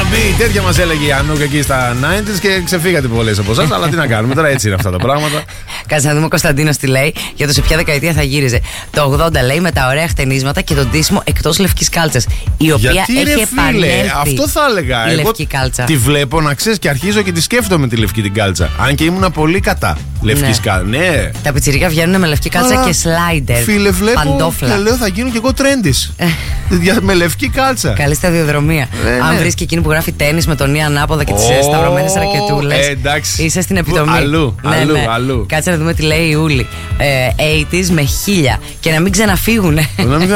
Μπι, τέτοια μας έλεγε η Ανούκ εκεί στα 90s και ξεφύγατε πολλές από εσάς. Αλλά τι να κάνουμε, τώρα έτσι είναι αυτά τα πράγματα. Κάτσε να δούμε ο Κωνσταντίνος τι λέει για το σε ποια δεκαετία θα γύριζε. Το 80 λέει με τα ωραία χτενίσματα και τον ντύσιμο εκτός λευκής κάλτσας. Η οποία γιατί, έχει επανέλθει. Αυτό θα έλεγα. Η λευκή κάλτσα. Τη βλέπω να ξέρεις και αρχίζω και τη σκέφτομαι τη λευκή την κάλτσα. Αν και ήμουνα πολύ κατά λευκής κάλτσα. Ναι. Τα πιτσιρικά βγαίνουν με λευκή κάλτσα και σλάιντερ. Φίλε, βλέπω παντόφλα. Και λέω θα γίνω κι εγώ τρέντις. Με λευκή κάλτσα. Καλή σταδιοδρομία. Αν βρεις και εκείνη που γράφει τένις με τον Νία ανάποδα και τις σταυρωμένες ρακετούλες. Εντάξει. Είσαι στην επιτομή. Αλλού. Κάτσε να δούμε τι λέει η Ούλη. 80s με 1000 και να μην ξαναφύγουνε.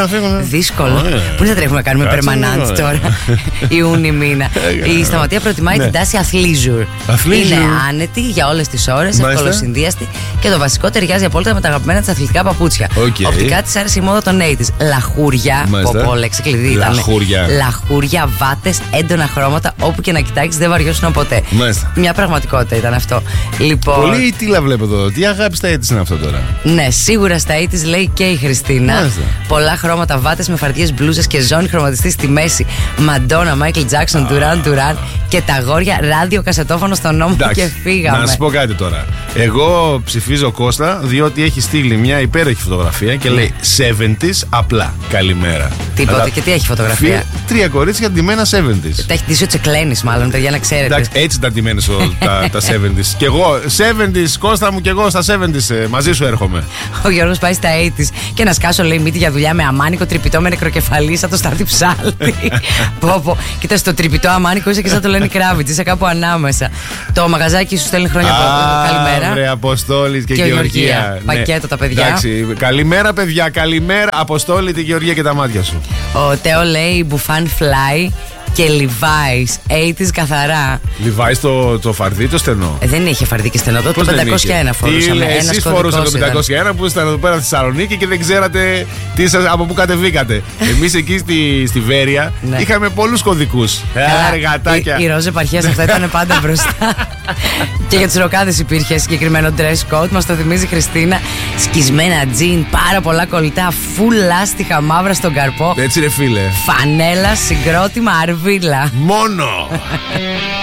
Δύσκολο. Πού θα τρέχουμε να κάνουμε περμανάντ τώρα. Ιούνι μήνα. Η Σταματία προτιμάει την τάση αθλίζουρ. Είναι άνετη για όλες τις ώρες, ευκολοσυνδύαστη και το βασικό ταιριάζει απόλυτα με τα αγαπημένα της αθλητικά παπούτσια. Οπτικά της άρεσε η μόδα των 80s. Λαχούρια. Λέξη κλειδί ήταν. Λαχούρια, βάτες, έντονα χρώματα. Όπου και να κοιτάξεις δεν βαριώσουν ποτέ. Μια πραγματικότητα ήταν αυτό. Λοιπόν, πολύ τίλα βλέπω εδώ. Τι αγάπη στα AIDS είναι αυτό τώρα. Ναι, σίγουρα στα AIDS λέει και η Χριστίνα. Πολλά χρώματα, βάτες με φαρτιές μπλούζες και ζώνη χρωματιστή στη μέση. Μαντόνα, Μάικλ Τζάκσον, Ντουράν και τα αγόρια ράδιο κασετόφωνο στον νόμο και φύγαμε. Να σου πω κάτι τώρα. Εγώ ψηφίζω Κώστα διότι έχει στείλει μια υπέροχη φωτογραφία και λέει 70s απλά. Καλημέρα. Τίποτα. Και τι έχει φωτογραφία. 3 κορίτσια ντυμένα 70s. Τα έχει ντύσει ο Τσεκλένης, μάλλον, παιδιά, να ξέρετε. Εντάξει, έτσι ήταν ντυμένες τα 70s. Και εγώ 70s, Κώστα μου, και εγώ στα 70s μαζί σου έρχομαι. Ο Γιώργος πάει στα 80s και να σκάσω, λέει, μύτη για δουλειά με αμάνικο τρυπητό με νεκροκεφαλή, σαν το Στάρτη Ψάλτη. Πω. Κοίτα, στο τρυπητό αμάνικο είσαι και σαν το Λένι Κράβιτς, είσαι κάπου ανάμεσα. Το μαγαζάκι σου στέλνει χρόνια καλημέρα. Βρε, Αποστόλη και Γεωργία. Πακέτο τα παιδιά. Εντάξει, καλημέρα, παιδιά, καλημέρα. Αποστόλη, τη Γεωργία και τα μάτια σου. Ο Τέο λέει Μπουφάν Fly και Levi's 80s καθαρά. Levi's το φαρδί, το στενό. Δεν είχε φαρδί και στενό. Το 501 φορούσαμε. Εσείς φορούσατε το 501 που ήσταν εδώ πέρα στη Θεσσαλονίκη και δεν ξέρατε από πού κατεβήκατε. Εμείς εκεί στη Βέρεια είχαμε πολλούς κωδικούς. Αργατάκια. Η ροζ επαρχίας αυτά ήταν πάντα μπροστά. Και για τους ροκάδες υπήρχε συγκεκριμένο dress code. Μας το θυμίζει η Χριστίνα. Σκισμένα τζιν, πάρα πολλά κολλητά, φουλ λάστιχα μαύρα στον καρπό. Έτσι ρε φίλε. Φανέλα, συγκρότημα, αρβίλα. Μόνο!